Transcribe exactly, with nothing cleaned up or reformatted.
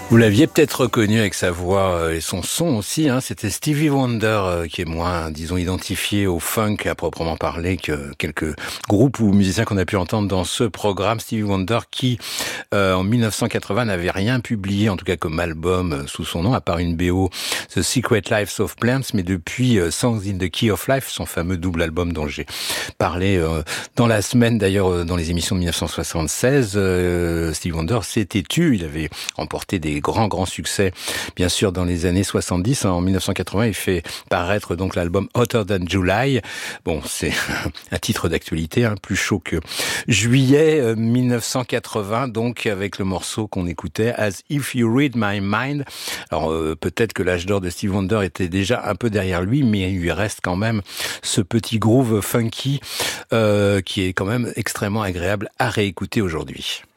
Vous l'aviez peut-être reconnu avec sa voix et son son aussi, hein. C'était Stevie Wonder, qui est moins, disons, identifié au funk à proprement parler que quelques groupes ou musiciens qu'on a pu entendre dans ce programme. Stevie Wonder qui, euh, en mille neuf cent quatre-vingts, n'avait rien publié, en tout cas comme album sous son nom, à part une B O, The Secret Lives of Plants, mais depuis euh, Songs in the Key of Life, son fameux double album dont j'ai parlé euh, dans la semaine, d'ailleurs, euh, dans les émissions de mille neuf cent soixante-seize, euh, Stevie Wonder s'était tu, il avait remporté des grand, grand succès, bien sûr, dans les années soixante-dix. En mille neuf cent quatre-vingts, il fait paraître donc l'album Hotter Than July. Bon, c'est un titre d'actualité, hein, plus chaud que juillet mille neuf cent quatre-vingts, donc avec le morceau qu'on écoutait, As If You Read My Mind. Alors, euh, peut-être que l'âge d'or de Stevie Wonder était déjà un peu derrière lui, mais il lui reste quand même ce petit groove funky euh, qui est quand même extrêmement agréable à réécouter aujourd'hui.